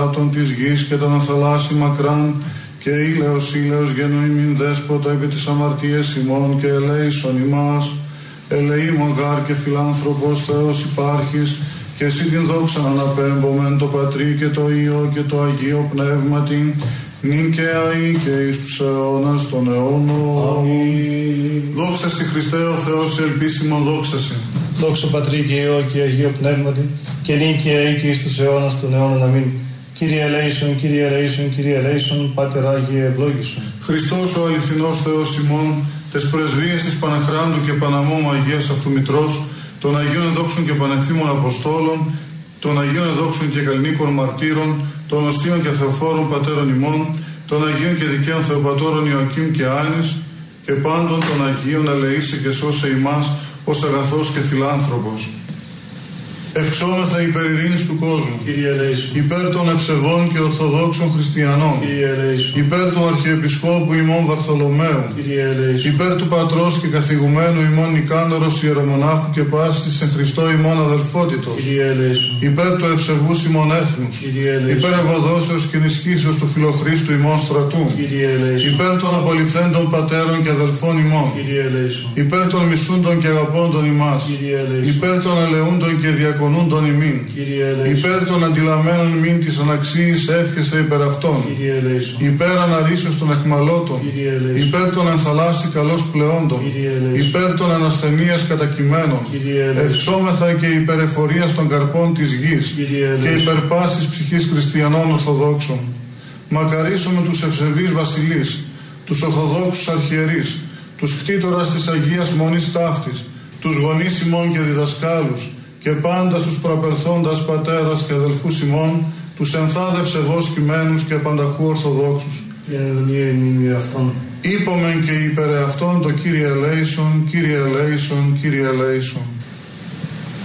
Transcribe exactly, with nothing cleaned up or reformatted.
υδάτων της γης και των αθαλάσσι μακράν, και ήλαιος ήλαιος γενοήμην δέσποτα επί της αμαρτίας ημών και ελέησον ημάς. Ελεήμων γάρ και φιλάνθρωπος Θεός υπάρχεις, και εσύ την δόξα αναπέμπομεν το Πατρί και το Υιό και το Αγίο Πνεύματι, νυν και αεί και εις τους αιώνας των αιώνων. Αμήν. Δόξα σοι Χριστέ ο Θεός ελπίσιμον, δόξα σοι. Δόξα Πατρί και Υιό και Αγίο Πνεύματι, και νυν και αεί και εις τους αιώνας των αιώνων. Αμήν. Κύριε ελέησον, Κύριε ελέησον, Κύριε ελέησον, Πάτερ Άγιε ευλόγησον. Χριστός ο αληθινός Θεός ημών, τες πρεσβείες της Παναχράντου και Παναμόμου Αγίας Αυτού Μητρός, των Αγίων Εδόξων και Πανεφήμων Αποστόλων, των Αγίων Εδόξων και Καλλινίκων Μαρτύρων, των Οσίων και Θεοφόρων Πατέρων ημών, των Αγίων και Δικαίων Θεοπατώρων Ιωακήμ και Άνης, και πάντων των Αγίων ελεήσε και σώσε ημάς ως αγαθός και φιλάνθρωπος. Ευξόμεθα υπέρ ειρήνης του κόσμου, Κύριε ελέησον. Υπέρ των ευσεβών και ορθοδόξων χριστιανών, Κύριε ελέησον. Υπέρ του Αρχιεπισκόπου ημών Βαρθολομαίου, Κύριε ελέησον. Υπέρ του πατρός και καθηγουμένου ημών Νικάνωρος ιερομονάχου και πάσης εν Χριστώ ημών αδελφότητος, Κύριε ελέησον. Υπέρ του ευσεβούς ημών έθνους, Κύριε ελέησον. Υπέρ ευωδόσεως και ενισχύσεως του φιλοχρίστου ημών στρατού, Κύριε ελέησον. Υπέρ των απολυθέντων πατέρων και αδελφών ημών, Κύριε ελέησον. Υπέρ των μισούντων και αγαπώντων ημάς, Κύριε ελέησον. Υπέρ των ελεούντων και διακονούντων ημίν, Κύριε ελέησον. Υπέρ των αντιλαμμένων μην της αναξίης εύχεστε υπέρ αυτών, Κύριε ελέησον. Υπέρ αναρρήσεως των εχμαλώτων, Κύριε ελέησον. Υπέρ των ενθαλάσσι καλώς πλεόντων, Κύριε ελέησον. Υπέρ των ανασθενείας κατακειμένων, Κύριε ελέησον. ευξόμεθα και υπέρ εφορίας των καρπών της γης, Κύριε ελέησον. και υπέρ πάσης ψυχής χριστιανών Ορθοδόξων. Μακαρίσουμε τους ευσεβείς βασιλείς, τους Ορθοδόξους αρχιερείς, τους κτήτορας της Αγίας Μονής Ταύτης, τους γονείς ημών και διδασκάλους, και πάντα στους προαπερθόντας πατέρας και αδελφούς ημών, τους ενθάδευ σεβώς κειμένους και πανταχού Ορθοδόξους. Για αιωνία ημίν αυτόν. Είπομεν και υπέρ αυτόν το Κύριε ελέησον, Κύριε ελέησον, Κύριε ελέησον.